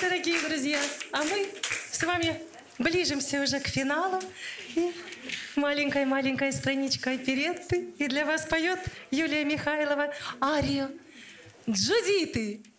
дорогие друзья, а мы с вами ближимся уже к финалу. И маленькая страничка оперетты. И для вас поет Юлия Михайлова арию «Джудиты».